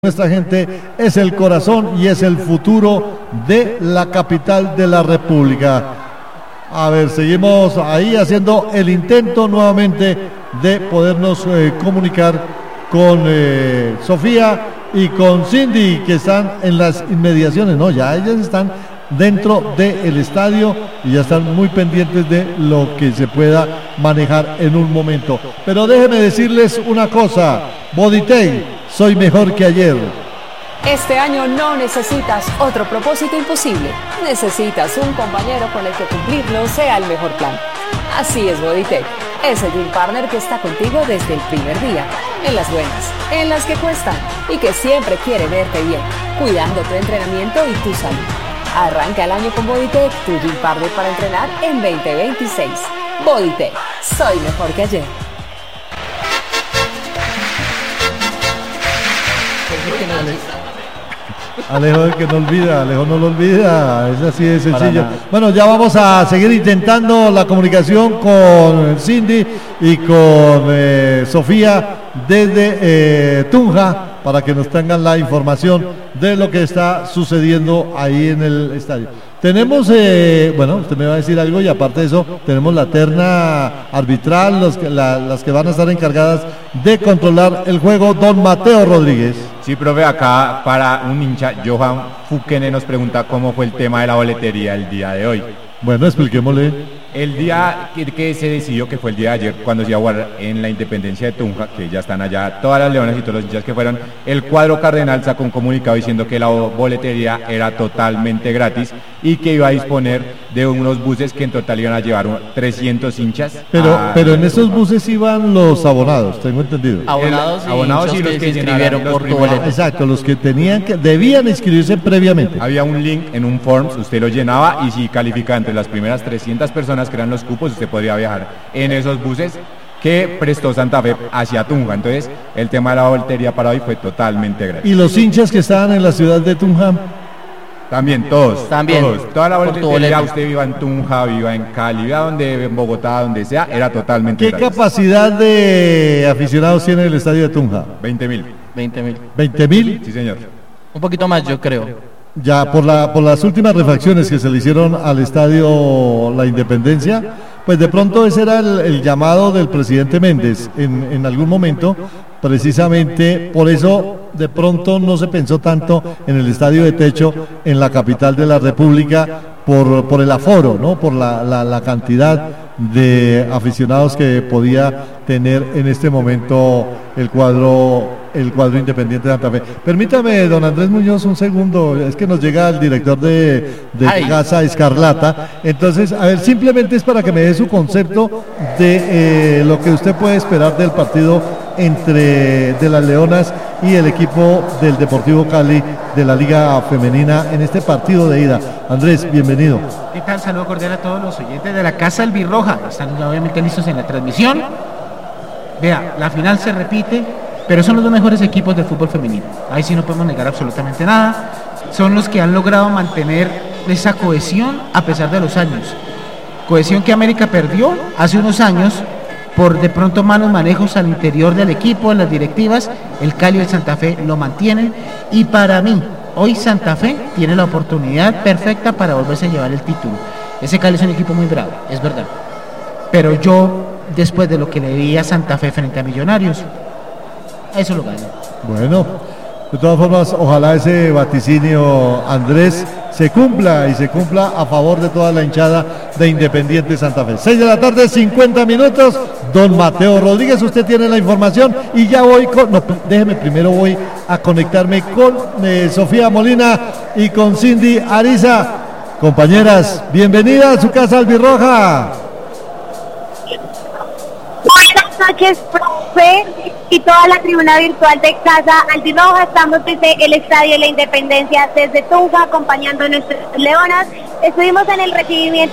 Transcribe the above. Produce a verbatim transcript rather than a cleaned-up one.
Nuestra gente es el corazón y es el futuro de la capital de la República. A ver, seguimos ahí haciendo el intento nuevamente de podernos eh, comunicar con eh, Sofía y con Cindy, que están en las inmediaciones. No, ya ellas están dentro del estadio y ya están muy pendientes de lo que se pueda manejar en un momento. Pero déjenme decirles una cosa, Bodytech, soy mejor que ayer. Este año no necesitas otro propósito imposible. Necesitas un compañero con el que cumplirlo sea el mejor plan. Así es Bodytech, ese Dream Partner que está contigo desde el primer día, en las buenas, en las que cuestan y que siempre quiere verte bien, cuidando tu entrenamiento y tu salud. Arranca el año con Bodytech, tu Dream Partner para entrenar en veinte veintiséis. Bodytech, soy mejor que ayer. Alejo el que no olvida, Alejo no lo olvida, es así de sencillo. Bueno, ya vamos a seguir intentando la comunicación con Cindy y con eh, Sofía desde eh, Tunja para que nos tengan la información de lo que está sucediendo ahí en el estadio. Tenemos, eh, bueno, usted me va a decir algo y aparte de eso, tenemos la terna arbitral, los que, la, las que van a estar encargadas de controlar el juego, don Mateo Rodríguez. Sí, profe, acá para un hincha, Johan Fukene nos pregunta cómo fue el tema de la boletería el día de hoy. Bueno, expliquémosle. El día que, que se decidió, que fue el día de ayer, cuando se iba a jugar en la Independencia de Tunja, que ya están allá todas las leonas y todos los hinchas que fueron, el cuadro cardenal sacó un comunicado diciendo que la boletería era totalmente gratis y que iba a disponer de unos buses que en total iban a llevar trescientos hinchas. Pero, a, pero en esos buses iban los abonados, tengo entendido. Abonados, el, abonados y los que, que se inscribieron por tu boleto. Exacto, los que tenían que debían inscribirse previamente. Había un link en un forms, usted lo llenaba y si calificaba entre las primeras trescientas personas que eran los cupos, usted podría viajar en esos buses que prestó Santa Fe hacia Tunja. Entonces, el tema de la boletería para hoy fue totalmente gratis. ¿Y los hinchas que estaban en la ciudad de Tunja? También, todos. También. Todos. Toda la boletería, usted viva en Tunja, viva en Cali, viva donde, en Bogotá, donde sea, era totalmente ¿Qué gratis. capacidad de aficionados tiene el estadio de Tunja? veinte mil. veinte mil. ¿veinte mil? Sí, señor. Un poquito más, yo creo. Ya por la por las últimas refacciones que se le hicieron al estadio La Independencia, pues de pronto ese era el, el llamado del presidente Méndez en, en algún momento, precisamente por eso de pronto no se pensó tanto en el estadio de techo en la capital de la República por, por el aforo, ¿no? Por la, la, la cantidad de aficionados que podía tener en este momento el cuadro el cuadro Independiente de Santa Fe. Permítame, don Andrés Muñoz, un segundo, es que nos llega el director de, de Casa Escarlata, entonces, a ver, simplemente es para que me dé su concepto de eh, lo que usted puede esperar del partido entre de las Leonas y el equipo del Deportivo Cali de la Liga Femenina en este partido de ida. Andrés, bienvenido. ¿Qué tal? Saludo cordial a todos los oyentes de la Casa Albirroja. Están obviamente listos en la transmisión. Vea, la final se repite, pero son los dos mejores equipos del fútbol femenino. Ahí sí no podemos negar absolutamente nada. Son los que han logrado mantener esa cohesión a pesar de los años. Cohesión que América perdió hace unos años por de pronto malos manejos al interior del equipo, en las directivas. El Cali y el Santa Fe lo mantienen. Y para mí, hoy Santa Fe tiene la oportunidad perfecta para volverse a llevar el título. Ese Cali es un equipo muy bravo, es verdad. Pero yo, después de lo que le vi a Santa Fe frente a Millonarios, eso lo gano. Bueno, de todas formas, ojalá ese vaticinio, Andrés, se cumpla y se cumpla a favor de toda la hinchada de Independiente Santa Fe. seis de la tarde, cincuenta minutos. Don Mateo Rodríguez, usted tiene la información y ya voy con... No, déjeme, primero voy a conectarme con eh, Sofía Molina y con Cindy Ariza. Compañeras, bienvenida a su Casa Albirroja. Buenas noches, profe, y toda la tribuna virtual de Casa Albirroja. Estamos desde el Estadio de la Independencia, desde Tunja, acompañando a nuestras leonas. Estuvimos en el recibimiento